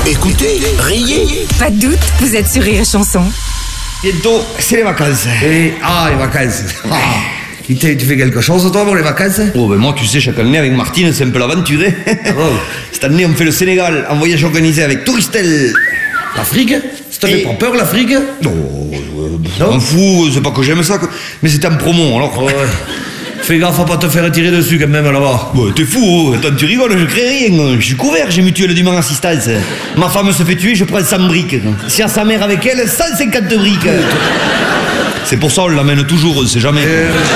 Écoutez, riez. Pas de doute, vous êtes sur Rire et Chanson. Bientôt, c'est les vacances. Les vacances. Tu fais quelque chose, toi, pour les vacances? Oh, ben moi, tu sais, chaque année, avec Martine, c'est un peu l'aventure. Cette année, on fait le Sénégal, en voyage organisé avec Touristel. L'Afrique? Ça te fait pas peur, l'Afrique? Non, m'en fous, c'est pas que j'aime ça, mais c'était en promo, alors. Ouais. Fais gaffe à pas te faire tirer dessus, quand même, là-bas. Ouais, t'es fou, attends, tu rigoles, je crée rien. Je suis couvert, j'ai mutuelle d'humain assistance. Ma femme se fait tuer, je prends 100 briques. Si à sa mère avec elle, 150 briques. C'est pour ça, on l'amène toujours, on sait jamais.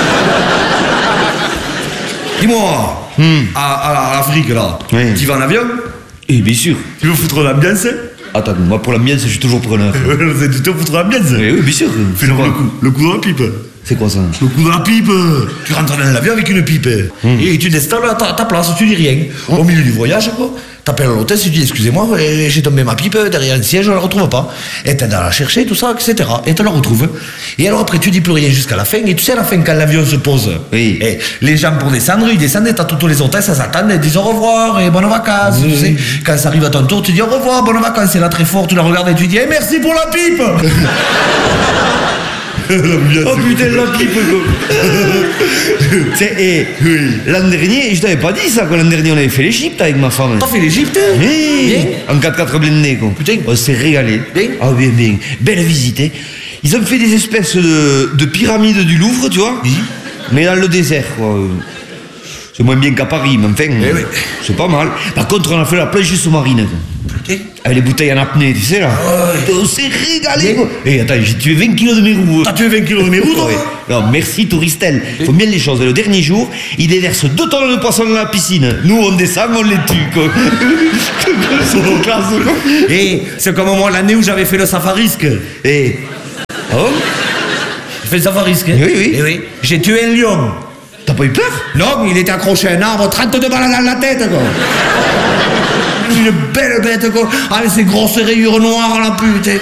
Dis-moi, à l'Afrique, là, oui. Tu vas en avion? Eh bien sûr. Tu veux foutre l'ambiance? Attends, moi pour l'ambiance, je suis toujours preneur. Tu te foutre l'ambiance? Oui, bien sûr. Fais le coup de la pipe. C'est quoi ça? Le coup de la pipe. Tu rentres dans l'avion avec une pipe. Et tu t'installes à ta place, tu dis rien. Au milieu du voyage, quoi. T'appelles à l'hôtel, tu dis excusez-moi, j'ai tombé ma pipe derrière un siège, je la retrouve pas. Et t'aides à la chercher, tout ça, etc. Et tu la retrouves. Et alors après, tu dis plus rien jusqu'à la fin. Et tu sais, à la fin, quand l'avion se pose, oui. Et les gens pour descendre, ils descendent et t'as toutes les hôtesses, ça s'attendent, elles disent au revoir et bonnes vacances. Tu sais. Quand ça arrive à ton tour, tu dis au revoir, bonnes vacances. Et là, très fort, tu la regardes et tu dis merci pour la pipe. Oh putain, la pipe, quoi. Tu sais, l'an dernier, je t'avais pas dit ça, l'an dernier on avait fait l'Égypte avec ma femme. T'as fait l'Égypte? Oui, en 4x4 blindé, quoi. Putain. On s'est régalé. Bien. Ah bien, bien. Belle visite, hein. Ils ont fait des espèces de pyramides du Louvre, tu vois. Oui. Mais dans le désert, quoi. C'est moins bien qu'à Paris, mais enfin, oui. c'est pas mal. Par contre, on a fait la plage sous-marine, quoi. Avec les bouteilles en apnée, tu sais là. On s'est régalé, quoi. Et attends, j'ai tué 20 kilos de mes roues. T'as tué 20 kilos de mes roues, toi? Non, merci Touristel. Faut bien les choses. Le dernier jour, ils déversent 2 tonnes de poissons dans la piscine. Nous, on descend, on les tue, quoi. C'est classe, quoi. Et c'est comme moi l'année où j'avais fait le safarisque. Et. Oh? J'ai fait le safarisque. Oui. Et oui. J'ai tué un lion. T'as pas eu peur? Non, il était accroché à un arbre, 32 balles dans la tête, quoi. Une belle bête, quoi. Avec ses grosses rayures noires, la pute.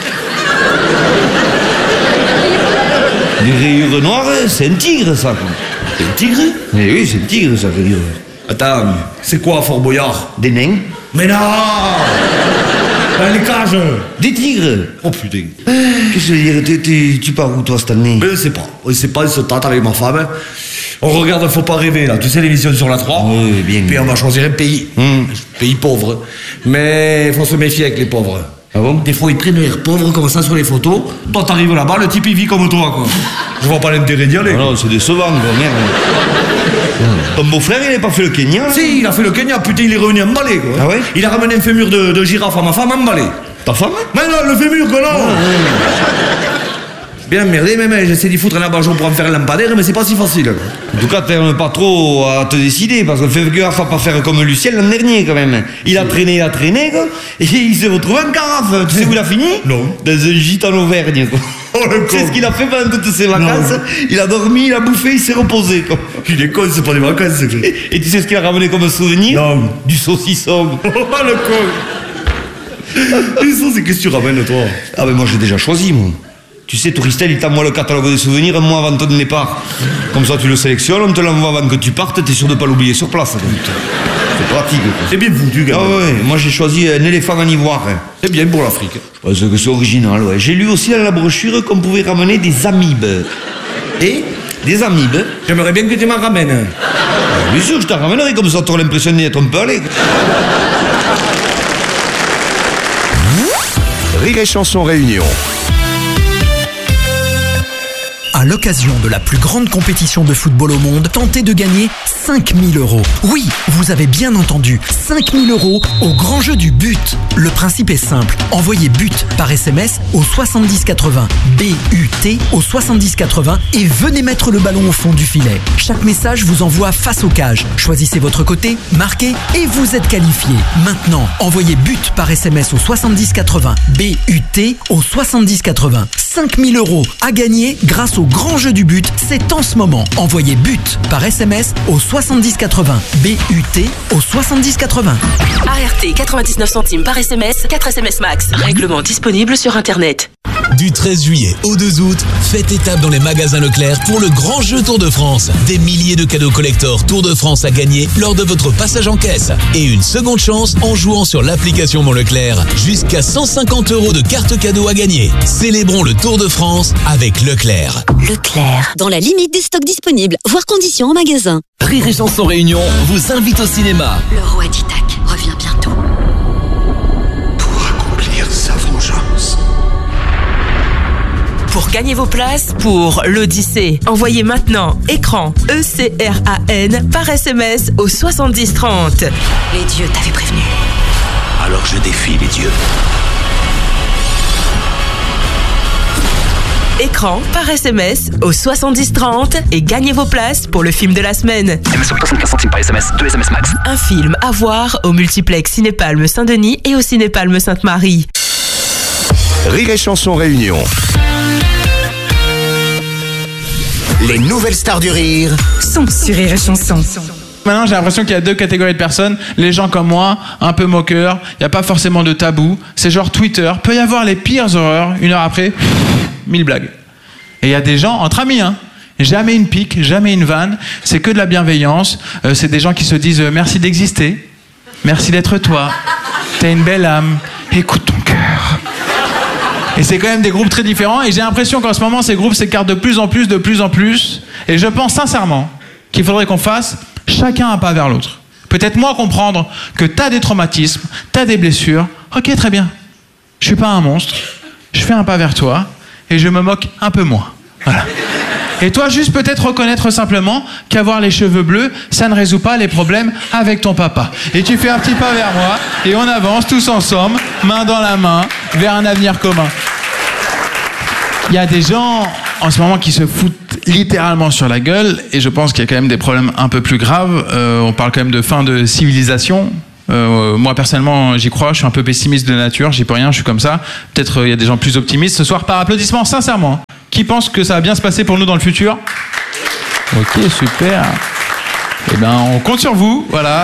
Des rayures noires, c'est un tigre, ça, quoi. C'est un tigre? Eh oui, c'est un tigre, ça veut dire. Attends, c'est quoi, Fort Boyard? Des nains? Mais non! Dans les cages! Des tigres? Oh putain. Qu'est-ce que je veux dire? Tu pars où, toi, cette année? Mais on sait pas, on se tâte avec ma femme. On regarde Faut pas rêver, là. Tu sais, l'émission sur la 3. Oui, bien. Puis on va choisir un pays. Pays pauvre. Mais il faut se méfier avec les pauvres. Ah bon? Des fois, ils prennent l'air pauvre comme ça sur les photos. Toi, t'arrives là-bas, le type, il vit comme toi, quoi. Je vois pas l'intérêt d'y aller. Non, c'est décevant, quoi, merde. Ton beau-frère, il n'a pas fait le Kenya, là? Si, il a fait le Kenya, putain, il est revenu emballé, quoi. Ah ouais? Il a ramené un fémur de girafe à ma femme emballé. Ta femme? Mais non, le fémur, quoi, non. Bien merdé, même, j'essaie d'y foutre un abat-jour pour en faire un lampadaire, mais c'est pas si facile, quoi. En tout cas, t'aimes pas trop à te décider, parce que fais gaffe à pas faire comme Lucien l'an dernier, quand même. Il a traîné, quoi, et il s'est retrouvé en carafe. Tu sais où il a fini? Non. Dans un gîte en Auvergne, quoi. Oh, le con. C'est ce qu'il a fait pendant toutes ses vacances. Non. Il a dormi, il a bouffé, il s'est reposé, quoi. Il est con, c'est pas des vacances, c'est clair. Et tu sais ce qu'il a ramené comme souvenir? Non. Du saucisson. Oh, le con. Et ça, c'est qu'est-ce que tu ramènes, toi? Ah ben moi, j'ai déjà choisi, moi. Tu sais, Touristel, il t'envoie le catalogue des souvenirs un mois avant ton départ. Comme ça, tu le sélectionnes, on te l'envoie avant que tu partes, t'es sûr de pas l'oublier sur place. C'est pratique, quoi. C'est bien foutu, gars. Ah ouais, moi j'ai choisi un éléphant en ivoire. C'est bien pour l'Afrique. Je pense que c'est original, ouais. J'ai lu aussi dans la brochure qu'on pouvait ramener des amibes. Et Des amibes? j'aimerais bien que tu m'en ramènes. Bien sûr, je t'en ramènerai, comme ça t'auras l'impression d'y être un peu allé. Rire et Chanson Réunion. À l'occasion de la plus grande compétition de football au monde, tentez de gagner 5 000 €. Oui, vous avez bien entendu, 5 000 € au grand jeu du but. Le principe est simple, envoyez but par SMS au 70 80, BUT au 70 80 et venez mettre le ballon au fond du filet. Chaque message vous envoie face aux cages. Choisissez votre côté, marquez et vous êtes qualifié. Maintenant, envoyez but par SMS au 70 80, BUT au 70 80. 5 000 € à gagner grâce au grand jeu du but, c'est en ce moment. Envoyez but par SMS au 70 80, BUT au 70 80. ART 99 centimes par SMS, 4 SMS max. Règlement disponible sur Internet. Du 13 juillet au 2 août, faites étape dans les magasins Leclerc pour le grand jeu Tour de France. Des milliers de cadeaux collector Tour de France à gagner lors de votre passage en caisse. Et une seconde chance en jouant sur l'application Mon Leclerc. Jusqu'à 150 € de cartes cadeaux à gagner. Célébrons le Tour de France avec Leclerc. Leclerc, dans la limite des stocks disponibles, voire conditions en magasin. Rire et Chanson Réunion vous invite au cinéma. Le roi d'Ithaque revient bientôt. Pour accomplir sa vengeance. Pour gagner vos places pour l'Odyssée, envoyez maintenant écran ECRAN par SMS au 70 30. Les dieux t'avaient prévenu. Alors je défie les dieux. Écran par SMS au 70 30 et gagnez vos places pour le film de la semaine. SMS 75 centimes par SMS, 2 SMS max. Un film à voir au multiplex Cinépalme Saint-Denis et au Cinépalme Sainte-Marie. Rire et Chanson Réunion. Les nouvelles stars du rire Sont sur Rire et Chanson. Maintenant, j'ai l'impression qu'il y a deux catégories de personnes. Les gens comme moi, un peu moqueurs, il n'y a pas forcément de tabou. C'est genre Twitter. Peut y avoir les pires horreurs, 1 heure après, 1000 blagues. Et il y a des gens, entre amis, hein. Jamais une pique, jamais une vanne. C'est que de la bienveillance. C'est des gens qui se disent merci d'exister. Merci d'être toi. T'as une belle âme. Écoute ton cœur. Et c'est quand même des groupes très différents. Et j'ai l'impression qu'en ce moment, ces groupes s'écartent de plus en plus. Et je pense sincèrement qu'il faudrait qu'on fasse chacun un pas vers l'autre. Peut-être moi comprendre que t'as des traumatismes, t'as des blessures. Ok, très bien. Je suis pas un monstre. Je fais un pas vers toi et je me moque un peu moins. Voilà. Et toi, juste peut-être reconnaître simplement qu'avoir les cheveux bleus, ça ne résout pas les problèmes avec ton papa. Et tu fais un petit pas vers moi et on avance tous ensemble, main dans la main, vers un avenir commun. Il y a des gens en ce moment qui se foutent littéralement sur la gueule et je pense qu'il y a quand même des problèmes un peu plus graves. On parle quand même de fin de civilisation. Moi personnellement j'y crois, je suis un peu pessimiste de nature, j'y peux rien, je suis comme ça. Peut-être il y a des gens plus optimistes. Ce soir, par applaudissement, sincèrement, qui pense que ça va bien se passer pour nous dans le futur? Ok, super. Eh ben on compte sur vous, voilà.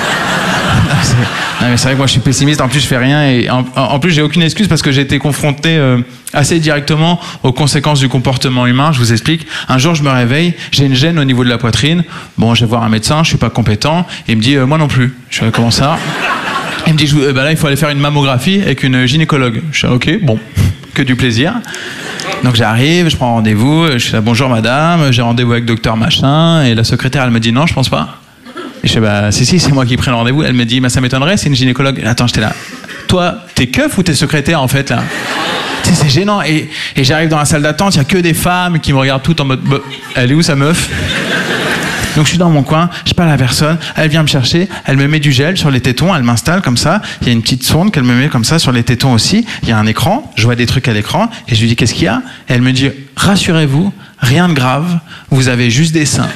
Non mais c'est vrai que moi je suis pessimiste, en plus je fais rien et en plus j'ai aucune excuse parce que j'ai été confronté assez directement aux conséquences du comportement humain. Je vous explique. Un jour je me réveille, j'ai une gêne au niveau de la poitrine. Bon, je vais voir un médecin, je suis pas compétent. Et il me dit moi non plus. Je fais comment ça? Il me dit là il faut aller faire une mammographie avec une gynécologue. Je fais ok, bon, que du plaisir. Donc j'arrive, je prends rendez-vous, je fais bonjour madame, j'ai rendez-vous avec docteur machin et la secrétaire elle me dit non je pense pas. Et je fais si c'est moi qui prends le rendez-vous. Elle me dit ça m'étonnerait, c'est une gynécologue. Attends, j'étais là. Toi, t'es keuf ou t'es secrétaire en fait là? Tu sais, c'est gênant. Et j'arrive dans la salle d'attente, il y a que des femmes qui me regardent toutes en mode elle est où sa meuf? Donc je suis dans mon coin, je parle à la personne, elle vient me chercher, elle me met du gel sur les tétons, elle m'installe comme ça, il y a une petite sonde qu'elle me met comme ça sur les tétons aussi, il y a un écran, je vois des trucs à l'écran, et je lui dis qu'est-ce qu'il y a? Et elle me dit rassurez-vous, rien de grave, vous avez juste des seins.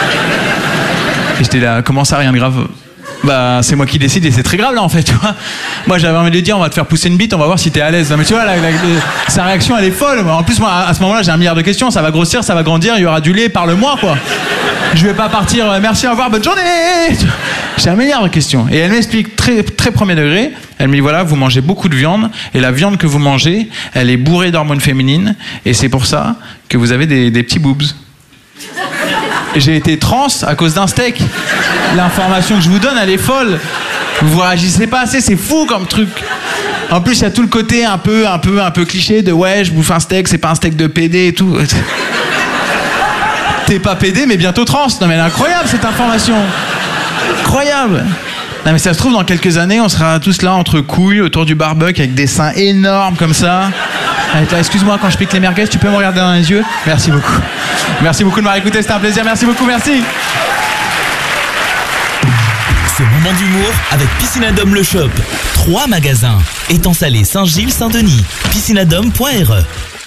Et j'étais là, comment ça, rien de grave? Bah, c'est moi qui décide et c'est très grave là en fait, tu vois. Moi j'avais envie de lui dire, on va te faire pousser une bite, on va voir si t'es à l'aise. Non, mais tu vois, sa réaction elle est folle. En plus, moi à ce moment-là, j'ai 1 milliard de questions, ça va grossir, ça va grandir, il y aura du lait, parle-moi quoi. Je vais pas partir, merci, au revoir, bonne journée. J'ai 1 milliard de questions. Et elle m'explique très, très premier degré, elle me dit voilà, vous mangez beaucoup de viande et la viande que vous mangez, elle est bourrée d'hormones féminines et c'est pour ça que vous avez des petits boobs. J'ai été trans à cause d'un steak. L'information que je vous donne, elle est folle. Vous réagissez pas assez, c'est fou comme truc. En plus, il y a tout le côté un peu cliché de ouais, je bouffe un steak, c'est pas un steak de PD et tout. T'es pas PD, mais bientôt trans. Non mais elle est incroyable cette information. Incroyable. Non mais ça se trouve dans quelques années, on sera tous là entre couilles autour du barbecue avec des seins énormes comme ça. Excuse-moi, quand je pique les merguez, tu peux me regarder dans les yeux? Merci beaucoup. Merci beaucoup de m'avoir écouté, c'était un plaisir. Merci beaucoup, merci. Ce moment d'humour avec Piscinadome Le Shop. 3 magasins. Étang Salé, Saint-Gilles, Saint-Denis. Piscinadome.re